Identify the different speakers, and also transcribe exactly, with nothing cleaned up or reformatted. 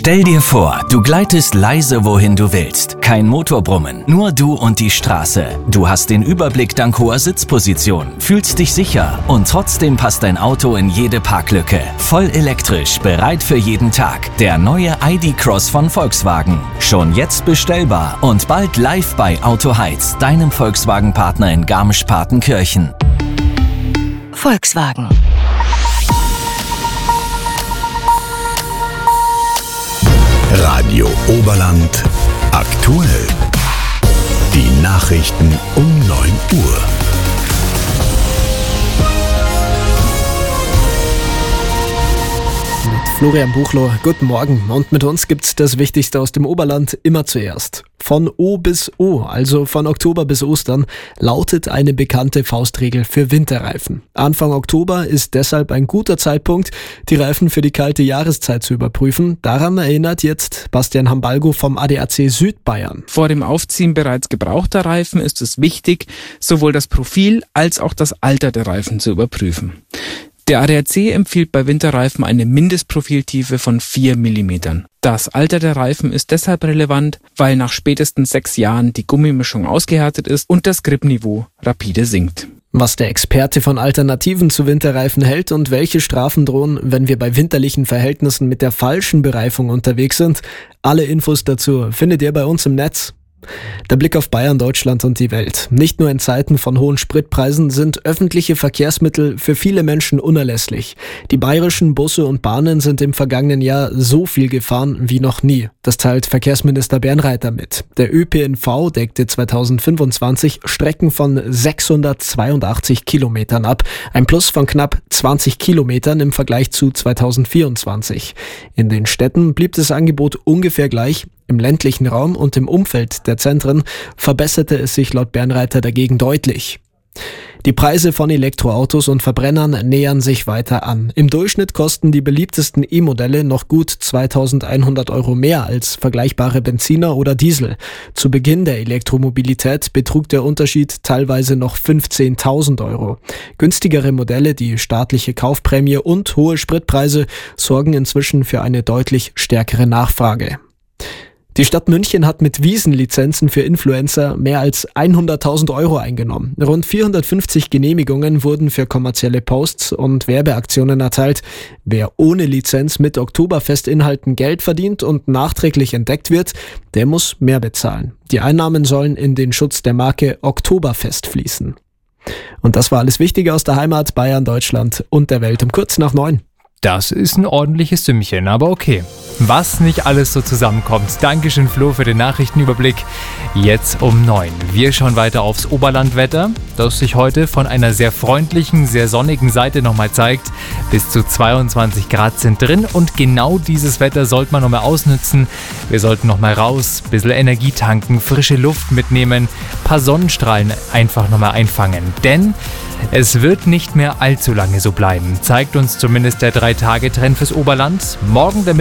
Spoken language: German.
Speaker 1: Stell dir vor, du gleitest leise wohin du willst. Kein Motorbrummen, nur du und die Straße. Du hast den Überblick dank hoher Sitzposition, fühlst dich sicher und trotzdem passt dein Auto in jede Parklücke. Voll elektrisch, bereit für jeden Tag. Der neue I D Cross von Volkswagen. Schon jetzt bestellbar und bald live bei Auto Heiz, deinem Volkswagen-Partner in Garmisch-Partenkirchen.
Speaker 2: Volkswagen.
Speaker 3: Radio Oberland aktuell. Die Nachrichten um neun Uhr.
Speaker 4: Mit Florian Buchloh, guten Morgen. Und mit uns gibt's das Wichtigste aus dem Oberland immer zuerst. Von O bis O, also von Oktober bis Ostern, lautet eine bekannte Faustregel für Winterreifen. Anfang Oktober ist deshalb ein guter Zeitpunkt, die Reifen für die kalte Jahreszeit zu überprüfen. Daran erinnert jetzt Bastian Hambalgo vom A D A C Südbayern.
Speaker 5: Vor dem Aufziehen bereits gebrauchter Reifen ist es wichtig, sowohl das Profil als auch das Alter der Reifen zu überprüfen. Der A D A C empfiehlt bei Winterreifen eine Mindestprofiltiefe von vier Millimetern. Das Alter der Reifen ist deshalb relevant, weil nach spätestens sechs Jahren die Gummimischung ausgehärtet ist und das Gripniveau rapide sinkt.
Speaker 4: Was der Experte von Alternativen zu Winterreifen hält und welche Strafen drohen, wenn wir bei winterlichen Verhältnissen mit der falschen Bereifung unterwegs sind, alle Infos dazu findet ihr bei uns im Netz. Der Blick auf Bayern, Deutschland und die Welt. Nicht nur in Zeiten von hohen Spritpreisen sind öffentliche Verkehrsmittel für viele Menschen unerlässlich. Die bayerischen Busse und Bahnen sind im vergangenen Jahr so viel gefahren wie noch nie. Das teilt Verkehrsminister Bernreiter mit. Der Ö P N V deckte zweitausendfünfundzwanzig Strecken von sechshundertzweiundachtzig Kilometern ab. Ein Plus von knapp zwanzig Kilometern im Vergleich zu zweitausendvierundzwanzig. In den Städten blieb das Angebot ungefähr gleich. Im ländlichen Raum und im Umfeld der Zentren verbesserte es sich laut Bernreiter dagegen deutlich. Die Preise von Elektroautos und Verbrennern nähern sich weiter an. Im Durchschnitt kosten die beliebtesten E-Modelle noch gut zweitausendeinhundert Euro mehr als vergleichbare Benziner oder Diesel. Zu Beginn der Elektromobilität betrug der Unterschied teilweise noch fünfzehntausend Euro. Günstigere Modelle, die staatliche Kaufprämie und hohe Spritpreise sorgen inzwischen für eine deutlich stärkere Nachfrage. Die Stadt München hat mit Wiesenlizenzen für Influencer mehr als hunderttausend Euro eingenommen. Rund vierhundertfünfzig Genehmigungen wurden für kommerzielle Posts und Werbeaktionen erteilt. Wer ohne Lizenz mit Oktoberfestinhalten Geld verdient und nachträglich entdeckt wird, der muss mehr bezahlen. Die Einnahmen sollen in den Schutz der Marke Oktoberfest fließen. Und das war alles Wichtige aus der Heimat, Bayern, Deutschland und der Welt um kurz nach neun.
Speaker 6: Das ist ein ordentliches Sümmchen, aber okay. Was nicht alles so zusammenkommt. Dankeschön, Flo, für den Nachrichtenüberblick. Jetzt um neun. Wir schauen weiter aufs Oberlandwetter, das sich heute von einer sehr freundlichen, sehr sonnigen Seite nochmal zeigt. Bis zu zweiundzwanzig Grad sind drin und genau dieses Wetter sollte man nochmal ausnützen. Wir sollten nochmal raus, ein bisschen Energie tanken, frische Luft mitnehmen, ein paar Sonnenstrahlen einfach nochmal einfangen. Denn es wird nicht mehr allzu lange so bleiben, zeigt uns zumindest der drei Tage Trend fürs Oberland. Morgen der